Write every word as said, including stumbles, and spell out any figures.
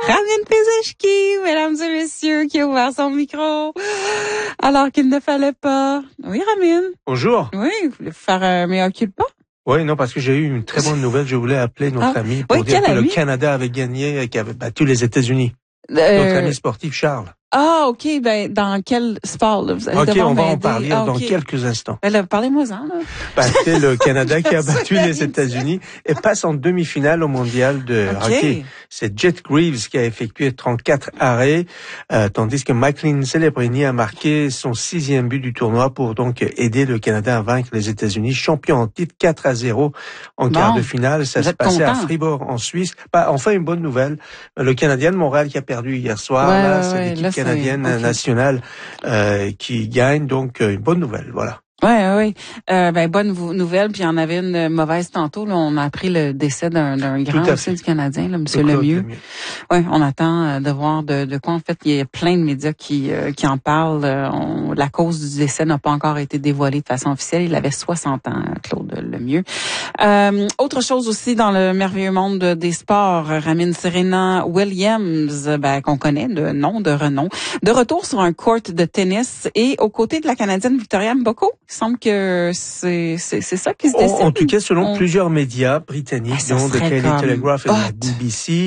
Ramin Pezeshki, mesdames et messieurs, qui a ouvert son micro alors qu'il ne fallait pas. Oui, Ramin. Bonjour. Oui, vous voulez faire un mea culpa? Oui, non, parce que j'ai eu une très bonne nouvelle. Je voulais appeler notre ah, ami pour oui, dire que ami? le Canada avait gagné et qu'il avait battu les États-Unis. Euh... Notre ami sportif Charles. Ah, OK. Ben, dans quel sport, là? Vous allez OK, devoir on va en m'aider. parler ah, dans okay. quelques instants. Ben, là, parlez-moi-en, là. Ben, c'est le Canada qui a battu les États-Unis et passe en demi-finale au mondial de okay. hockey. C'est Jet Greaves qui a effectué trente-quatre arrêts, euh, tandis que McLean Celebrini a marqué son sixième but du tournoi pour donc aider le Canada à vaincre les États-Unis, champion en titre quatre à zéro en bon, quart de finale. Ça se passait content. à Fribourg en Suisse. Ben, enfin, une bonne nouvelle. Le Canadien de Montréal qui a perdu hier soir, ouais, là, ouais, c'est ouais, l'équipe là, canadienne okay. nationale euh, qui gagne, donc une bonne nouvelle, voilà. Oui, oui. Euh, ben, bonne nouvelle. Puis il y en avait une mauvaise tantôt. Là, on a appris le décès d'un, d'un grand aussi du Canadien, là, M. Lemieux. Oui, on attend euh, de voir de, de quoi. En fait, il y a plein de médias qui euh, qui en parlent. Euh, on, la cause du décès n'a pas encore été dévoilée de façon officielle. Il avait soixante ans, Claude Lemieux. Euh, autre chose aussi dans le merveilleux monde des sports, Ramin Serena Williams, ben, qu'on connaît de nom, de renom, de retour sur un court de tennis et aux côtés de la Canadienne Victoria Mboko. Il semble que c'est, c'est, c'est ça qui se décide. En, en tout cas, selon on... plusieurs médias britanniques, ah, dont The Daily comme... Telegraph et hot. la B B C,